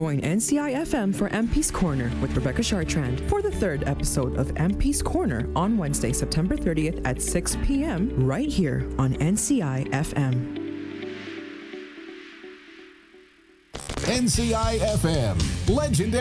Join NCI FM for MP's Corner with Rebecca Chartrand for the third episode of MP's Corner on Wednesday, September 30th at 6 p.m. right here on NCI FM. NCI FM, legendary.